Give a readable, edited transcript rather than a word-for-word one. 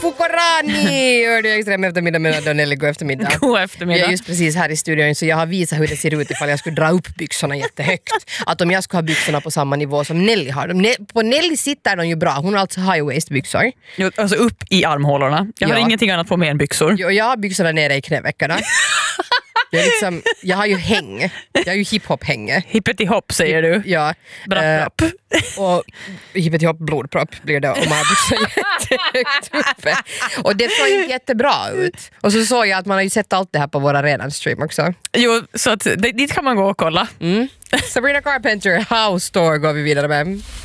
Fukorani! Och det är extrem eftermiddag med Nelly god eftermiddag. God eftermiddag. Jag är just precis här i studion så jag har visat hur det ser ut ifall jag skulle dra upp byxorna jättehögt. Att om jag skulle ha byxorna på samma nivå som Nelly har. På Nelly sitter de ju bra. Hon har alltså high waist byxor. Jo, alltså upp i armhålorna. Jag har ingenting annat på mig än byxor. Jo, jag har byxorna nere i knäveckorna. Jag har ju häng. Jag har ju hiphop-hänge. Hippety-hopp säger du. Ja. Brapp. Och hippety-hopp blodpropp blir det om man har byxor jättehögt uppe. Och det såg inte jättebra ut. Och så såg jag att man har ju sett allt det här på våra redan stream också. Jo, så att dit kan man gå och kolla. Sabrina Carpenter, House Store går vi vidare med.